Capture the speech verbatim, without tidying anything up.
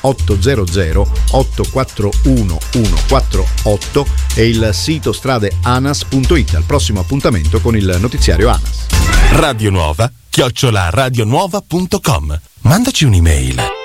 ottocento otto quattro uno uno quattro otto e il sito stradeanas punto it. Al prossimo appuntamento con il notiziario ANAS. Radio Nuova chiocciola radionuova punto com. Mandaci un'email.